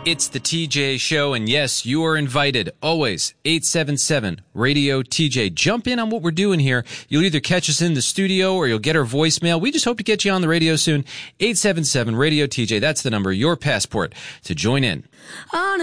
It's the TJ Show, and yes, you are invited. Always, 877-RADIO-TJ. Jump in on what we're doing here. You'll either catch us in the studio or you'll get our voicemail. We just hope to get you on the radio soon. 877-RADIO-TJ. That's the number, your passport to join in.